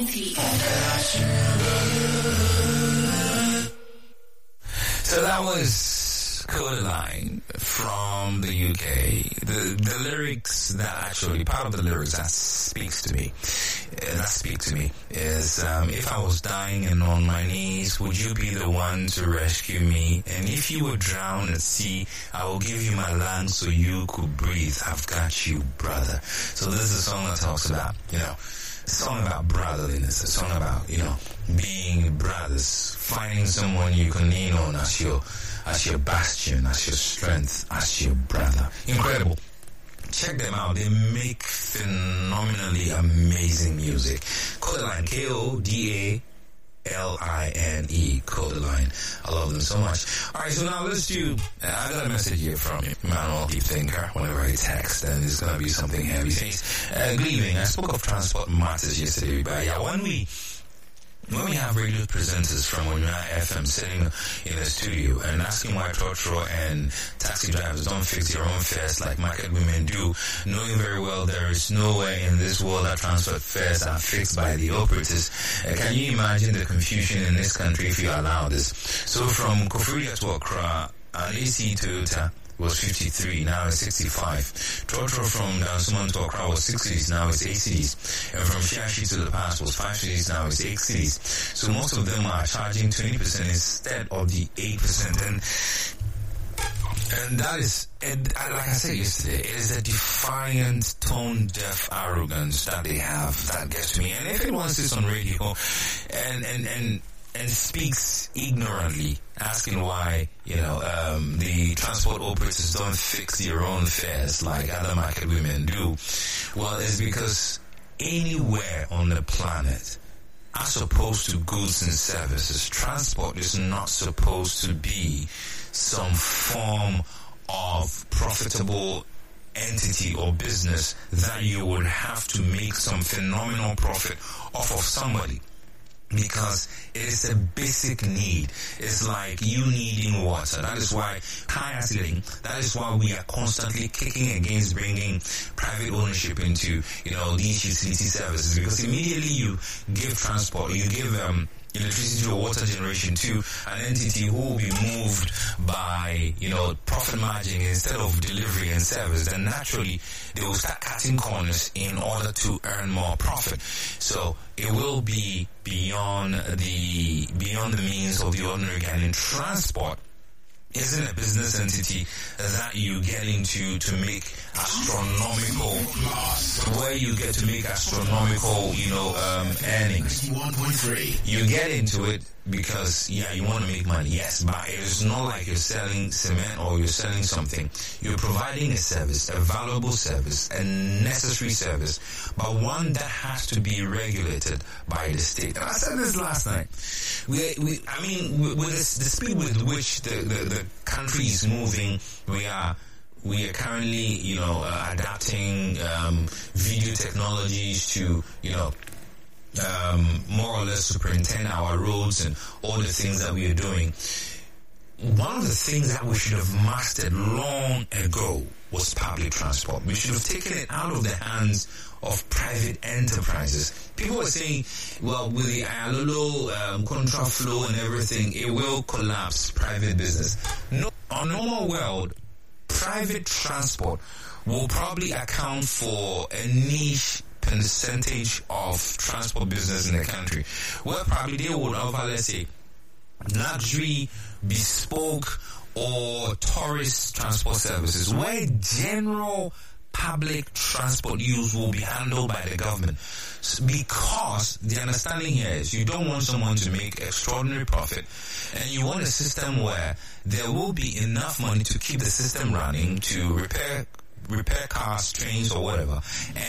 Funky. So that was Codaline from the UK. The lyrics that actually, part of the lyrics that speak to me is, if I was dying and on my knees, would you be the one to rescue me? And if you were drowned at sea, I will give you my lungs so you could breathe. I've got you, brother. So this is a song that talks about, a song about brotherliness, a song about, being brothers, finding someone you can lean on as your bastion, as your strength, as your brother. Incredible. Check them out. They make phenomenally amazing music. Codaline, Kodaline, Codaline. I love them so much. Alright, so now let's do, I got a message here from Emmanuel Deep Thinker. Whenever I text, and it's going to be something heavy. It says, good evening. I spoke of transport matters yesterday, but yeah, when we have radio presenters from Onya FM sitting in the studio and asking why Trotro and taxi drivers don't fix their own fares like market women do, knowing very well there is no way in this world that transport fares are fixed by the operators. Can you imagine the confusion in this country if you allow this? So from Koforidua to Accra, an AC Toyota was 53, now it's 65. Trotro from Dansoman to Accra was 6 cities, now it's 8 cities. And from Shiashi to the Pass was 5 cities, now it's 8 cities. So most of them are charging 20% instead of the 8%. And that is, like I said yesterday, it is a defiant, tone-deaf arrogance that they have that gets to me. And if anyone sits on radio and speaks ignorantly, asking why, the transport operators don't fix their own fares like other market women do, well, it's because anywhere on the planet, as opposed to goods and services, transport is not supposed to be some form of profitable entity or business that you would have to make some phenomenal profit off of somebody. Because it is a basic need. It's like you needing water. That is why high-accident, that is why we are constantly kicking against bringing private ownership into, these utility services. Because immediately you give transport, you give electricity or water generation to an entity who will be moved by, profit margin instead of delivery and service, then naturally they will start cutting corners in order to earn more profit. So it will be beyond the means of the ordinary guy. In transport isn't a business entity that you get into to make astronomical, where you get to make astronomical, earnings. 91.3. You get into it because, you want to make money, yes, but it is not like you're selling cement or you're selling something. You're providing a service, a valuable service, a necessary service, but one that has to be regulated by the state. And I said this last night. With the speed with which the country is moving, we are currently, adapting video technologies to, more or less superintend our roads and all the things that we are doing. One of the things that we should have mastered long ago was public transport. We should have taken it out of the hands of private enterprises. People were saying, well, with the ILO contract flow and everything, it will collapse private business. No, on normal world, private transport will probably account for a niche percentage of transport business in the country, where probably they would offer, let's say, luxury, bespoke, or tourist transport services, where general public transport use will be handled by the government. Because the understanding here is you don't want someone to make extraordinary profit, and you want a system where there will be enough money to keep the system running, to repair cars, trains, or whatever.